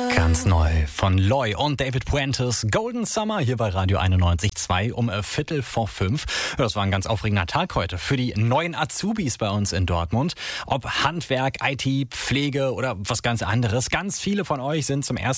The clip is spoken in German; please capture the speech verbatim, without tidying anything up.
Ganz neu von Loy und David Puentes, Golden Summer hier bei Radio einundneunzig Komma zwei um Viertel vor fünf. Das war ein ganz aufregender Tag heute für die neuen Azubis bei uns in Dortmund. Ob Handwerk, I T, Pflege oder was ganz anderes. Ganz viele von euch sind zum ersten